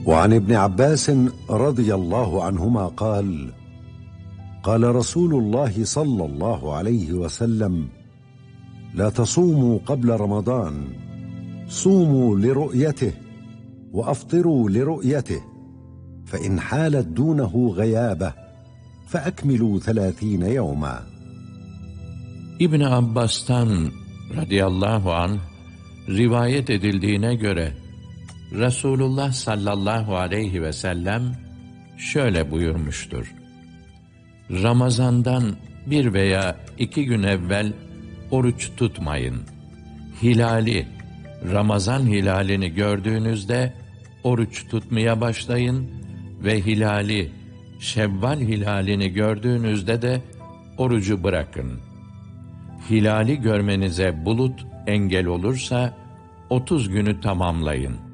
وعن ابن عباس رضي الله عنهما قال: قال رسول الله صلى الله عليه وسلم: لا تصوموا قبل رمضان، صوموا لرؤيته وأفطروا لرؤيته، فإن حالت دونه غيابة فأكملوا 30 يوما. İbn Abbas'tan radıyallahu anh rivayet edildiğine göre Resulullah sallallahu aleyhi ve sellem şöyle buyurmuştur: Ramazandan 1 veya 2 gün evvel oruç tutmayın. Ramazan hilalini gördüğünüzde oruç tutmaya başlayın ve Şevval hilalini gördüğünüzde de orucu bırakın. Hilali görmenize bulut engel olursa 30 günü tamamlayın.